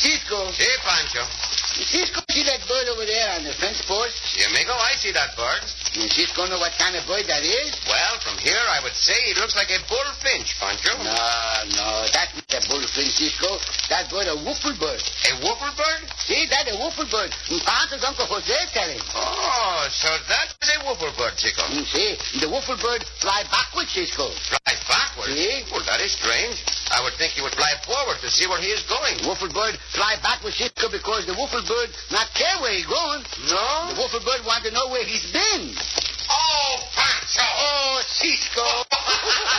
Cisco. Si, Pancho. Cisco, see that bird over there on the fence post? Si, amigo, I see that bird. Cisco know what kind of bird that is? Well, from here, I would say he looks like a bullfinch, Pancho. No, that's not a bullfinch, Cisco. That bird a woofle bird. A woofle bird? See, that a woofle bird. Pancho's Uncle Jose tell him. Oh, so that's a woofle bird, Chico. See, the woofle bird fly backwards, Cisco. Fly backwards? See? Well, that is strange. I would think he would fly forward to see where he is going. Woofle bird fly backwards, Cisco, because the woofle bird not care where he's going. No? The woofle bird want to know where he's been. Oh, Pancho! Oh, Cisco.